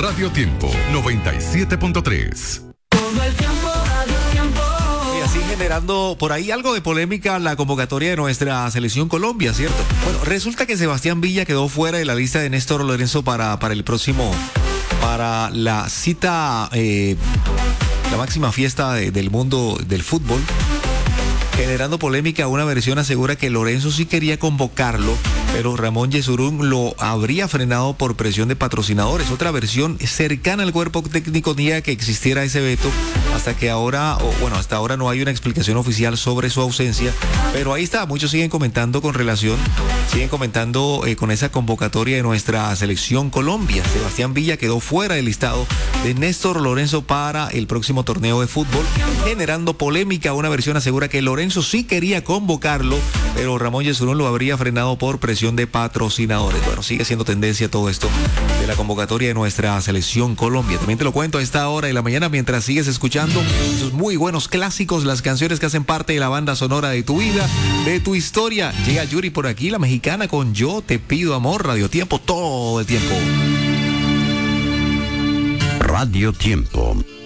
Radio Tiempo 97.3. Todo el tiempo, Radio Tiempo. Y así generando por ahí algo de polémica la convocatoria de nuestra selección Colombia, ¿cierto? Bueno, resulta que Sebastián Villa quedó fuera de la lista de Néstor Lorenzo para el próximo, para la cita, la máxima fiesta del mundo del fútbol. Generando polémica, una versión asegura que Lorenzo sí quería convocarlo, pero Ramón Yesurún lo habría frenado por presión de patrocinadores. Otra versión cercana al cuerpo técnico niega que existiera ese veto hasta ahora no hay una explicación oficial sobre su ausencia, pero ahí está, muchos siguen comentando con esa convocatoria de nuestra selección Colombia. Sebastián Villa quedó fuera del listado de Néstor Lorenzo para el próximo torneo de fútbol, generando polémica. Una versión asegura que Lorenzo sí quería convocarlo, pero Ramón Yesurún lo habría frenado por presión de patrocinadores. Bueno, sigue siendo tendencia todo esto de la convocatoria de nuestra selección Colombia. También te lo cuento a esta hora de la mañana mientras sigues escuchando esos muy buenos clásicos, las canciones que hacen parte de la banda sonora de tu vida, de tu historia. Llega Yuri por aquí, la mexicana, con Yo Te Pido Amor. Radio Tiempo todo el tiempo. Radio Tiempo